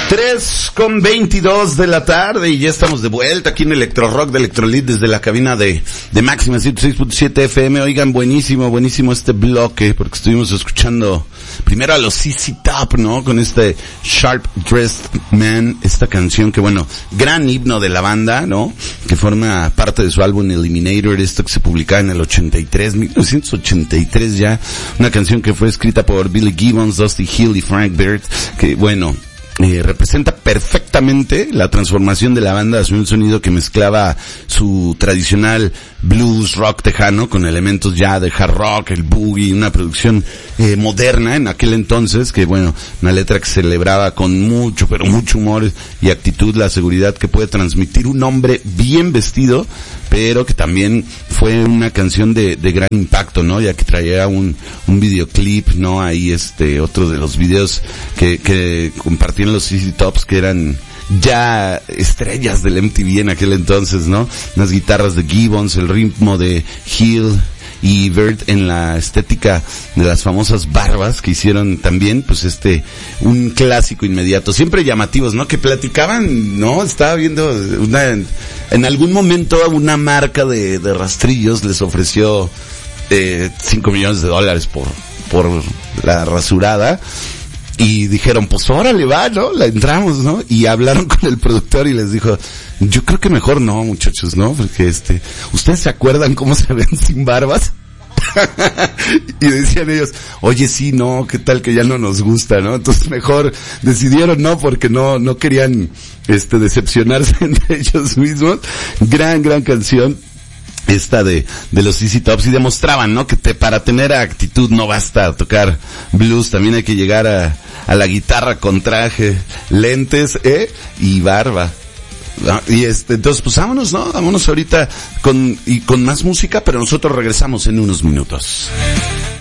3:22 de la tarde y ya estamos de vuelta aquí en Electro Rock de Electrolit desde la cabina de Máxima 106.7 FM. Oigan, buenísimo este bloque porque estuvimos escuchando primero a los ZZ Top, ¿no? Con este Sharp Dressed Man, esta canción que bueno, gran himno de la banda, ¿no? Que forma parte de su álbum Eliminator, esto que se publicaba en el 1983 ya, una canción que fue escrita por Billy Gibbons, Dusty Hill y Frank Beard, que bueno, representa perfectamente la transformación de la banda hacia un sonido que mezclaba su tradicional blues rock tejano con elementos ya de hard rock, el boogie, una producción moderna en aquel entonces, que bueno, una letra que celebraba con mucho humor y actitud la seguridad que puede transmitir un hombre bien vestido, pero que también fue una canción de gran impacto, ¿no? Ya que traía un videoclip, ¿no? Ahí otro de los videos que compartían los ZZ Tops, que eran ya estrellas del MTV en aquel entonces, ¿no? Unas guitarras de Gibbons, el ritmo de Hill y Bird en la estética de las famosas barbas que hicieron también, pues un clásico inmediato, siempre llamativos, ¿no? Que platicaban, ¿no? Estaba viendo en algún momento una marca de rastrillos les ofreció $5 millones por la rasurada. Y dijeron, pues órale va, ¿no? La entramos, ¿no? Y hablaron con el productor y les dijo, yo creo que mejor no, muchachos, ¿no? Porque ¿ustedes se acuerdan cómo se ven sin barbas? Y decían ellos, oye, sí, no, ¿qué tal que ya no nos gusta, no? Entonces mejor decidieron no, porque no querían, decepcionarse entre ellos mismos. Gran canción. Esta de los ZZ Tops, y demostraban, ¿no? Que para tener actitud no basta tocar blues, también hay que llegar a la guitarra con traje, lentes, y barba. Y entonces pues vámonos, ¿no? Vámonos ahorita con más música, pero nosotros regresamos en unos minutos.